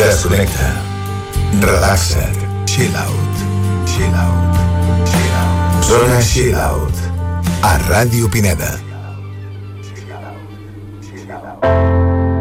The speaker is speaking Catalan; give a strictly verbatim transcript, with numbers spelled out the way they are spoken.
Desconnecta. Relaxa't. Chill out. Chill out. Chill out. Zona Chill Out. A Ràdio Pineda. Chill out. Chill out.